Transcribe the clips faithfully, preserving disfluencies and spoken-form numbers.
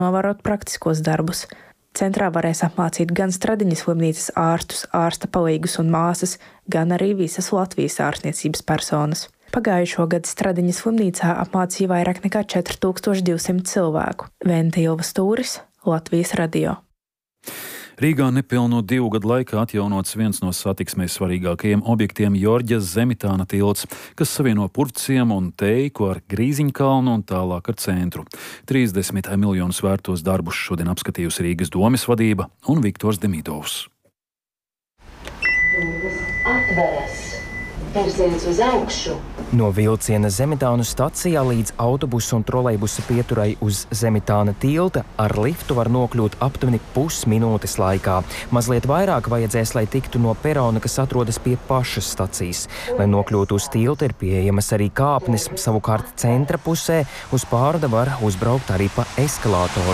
novērot praktiskos darbus. Centrā varēs apmācīt gan Stradiņas slimnīcas ārstus, ārsta palīgus un māsas, gan arī visas Latvijas ārstniecības personas. Pagājušo gadu Stradiņas slimnīcā apmācīja vairāk nekā četri tūkstoši divsimt cilvēku. Venta Ilva Stūris, Latvijas radio. Rīgā nepilno divu gadu laikā atjaunots viens no satiksmei svarīgākajiem objektiem Jorģas Zemitāna tilts, kas savieno Purvciem un Teiku ar Grīziņkalnu un tālāk ar centru. trīsdesmit miljonus vērtos darbus šodien apskatījusi Rīgas domes vadība un Viktors Demidovs. Atveras. Virziens uz augšu. No vilciena Zemitānu stacijā līdz autobusu un trolejbusa pieturai uz Zemitāna tilta ar liftu var nokļūt aptuveni pusminūtes laikā. Mazliet vairāk vajadzēs, lai tiktu no perona, kas atrodas pie pašas stacijas. Lai nokļūtu uz tilta, ir pieejamas arī kāpnes, savukārt centra pusē uz pārda var uzbraukt arī pa eskalātoru.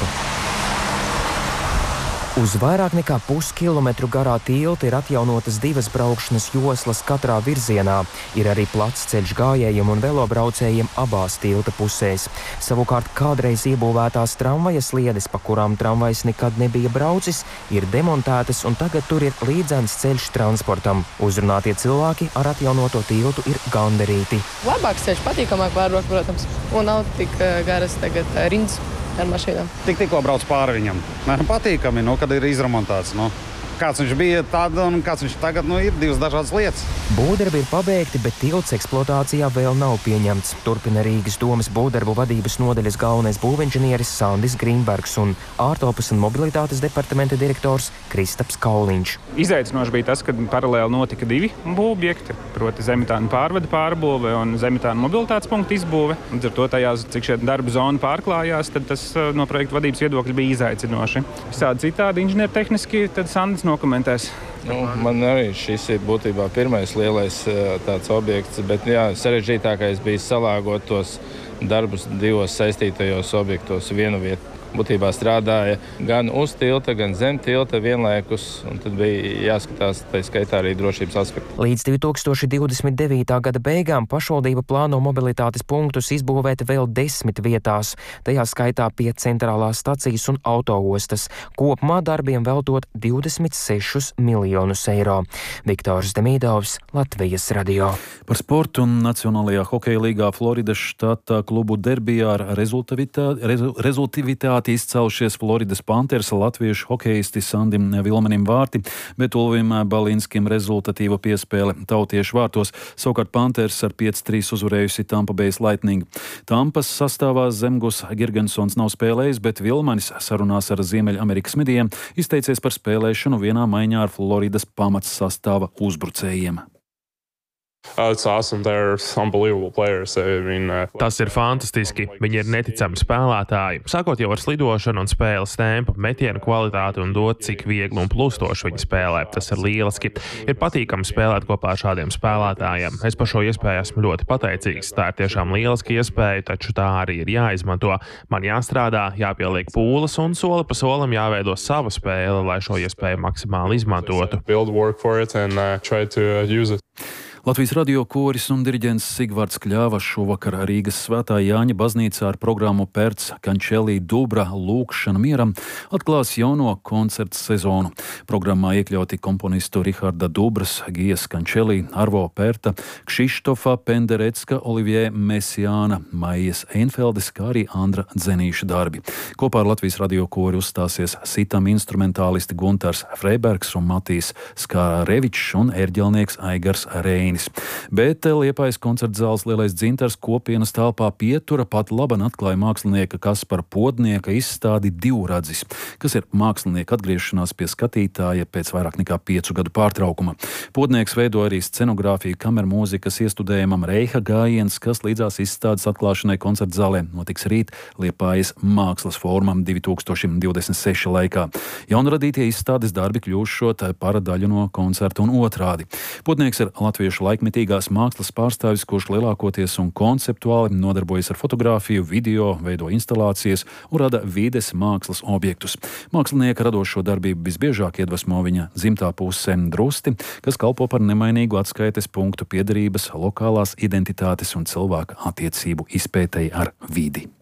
Uz vairāk nekā puskilometru garā tilta ir atjaunotas divas braukšanas joslas katrā virzienā. Ir arī plats ceļš gājējiem un velobraucējiem abās tilta pusēs. Savukārt kādreiz iebūvētās tramvaja sliedes, pa kurām tramvajs nekad nebija braucis, ir demontētas un tagad tur ir līdzens ceļš transportam. Uzrunātie cilvēki ar atjaunoto tiltu ir gandarīti. Labāks ceļš, patīkamāk pārbraukt, protams, un nav tik garas tagad rindas ar mašīnām. Tik tikko brauc pāri viņam. Patīkami, nu, kad ir izremontēts. Nu. Kāds viņš bija tad un kāds viņš tagad, nu, ir divas dažādas lietas. Būvdarbi ir pabeigti, bet tilts eksploatācijā vēl nav pieņemts. Turpina Rīgas domes būvdarbu vadības nodaļas galvenais būvinženieris Sandis Grīnbergs un ārtelpas un mobilitātes departamenta direktors Kristaps Kauliņš. Izaicinoši bija tas, ka paralēli notika divi būvobjekti, proti Zemitāna pārvada pārbūve un Zemitāna mobilitātes punktu izbūve. Līdz ar to tajās, cik šie darba zona pārklājās, tad tas no projekta vadības viedokļa bija izaicinoši. Visādi citādi inženiertehniski, tad Sandis nokomentēs. Nu, man arī šis ir būtībā pirmais lielais tāds objekts, bet jā, sarežģītākais bija salāgot tos darbus divos saistītajos objektos vienu vietu. Būtībā strādāja gan uz tilta, gan zem tilta vienlaikus, un tad bija jāskatās, tā skaitā arī drošības aspekti. Līdz divi tūkstoši divdesmit devītā gada beigām pašvaldība plāno mobilitātes punktus izbūvēt vēl desmit vietās, tajā skaitā pie centrālās stacijas un autoostas, kopumā darbiem veltot divdesmit sešus miljonus eiro. Viktors Demidovs, Latvijas radio. Par sportu un Nacionālajā hokeja līgā Floridas štata klubu derbijā ar rezultātivitāti izcaušies Floridas Panthers latviešu hokeisti Sandim Vilmanim vārti, bet Ulvim Balinskim rezultatīva piespēle tautiešu vārtos. Savukārt Panthers ar pieci trīs uzvarējusi Tampa Bay Lightning. Tampas sastāvā Zemgus Girgensons nav spēlējis, bet Vilmanis sarunās ar Ziemeļamerikas medijiem izteicies par spēlēšanu vienā maiņā ar Floridas pamats sastāva uzbrucējiem. Tas ir fantastiski. Viņi ir neticami spēlētāji. Sākot jau ar slidošanu un spēles tempu, metienu kvalitāti un dot, cik viegli un plūstoši viņi spēlē. Tas ir lieliski. Ir patīkami spēlēt kopā ar šādiem spēlētājiem. Es par šo iespēju esmu ļoti pateicīgs. Tā ir tiešām lieliski iespēja, taču tā arī ir jāizmanto. Man jāstrādā, jāpieliek pūles un soli pa solim jāveido sava spēle, lai šo iespēju maksimāli izmantotu. Latvijas radio koris un diriģents Sigvards Kļava šovakar Rīgas Svētā Jāņa baznīcā ar programmu Perts Kančelī Dubra Lūkšana mieram atklās jauno koncertu sezonu. Programmā iekļauti komponistu Riharda Dubras, Gijas Kančelī, Arvo Perta, Kšištofa Penderecka, Olivier Mesjāna, Maijas Einfeldes, kā arī Andra Dzenīša darbi. Kopā ar Latvijas radio kori uzstāsies sitam instrumentālisti Guntars Freibergs un Matīs Skārevičs un ērģelnieks Aigars Reinis. Bet Liepājas koncerta zāles Lielais dzintars kopienas telpā Pietura pat laban atklāja mākslinieka Kaspara Podnieka izstādi Divradzis, kas ir mākslinieka atgriešanās pie skatītāja pēc vairāk nekā piecu gadu pārtraukuma. Podnieks veido arī scenogrāfiju kamermūzikas iestudējumam Reiha gājiens, kas līdzās izstādes atklāšanai koncerta zālē notiks rīt Liepājas mākslas fórumam divi tūkstoši divdesmit seši laikā. Jaunradītie izstādes darbi kļūšot par daļu no koncerta un otrādi. Podnieks ir latviešu laikmetīgās mākslas pārstāvis, kurš lielākoties un konceptuāli nodarbojas ar fotogrāfiju, video, veido instalācijas un rada vides mākslas objektus. Mākslinieka radošo darbību visbiežāk iedvesmo viņa dzimtā puse Drusti, kas kalpo par nemainīgu atskaites punktu piederības, lokālās identitātes un cilvēka attiecību izpētei ar vidi.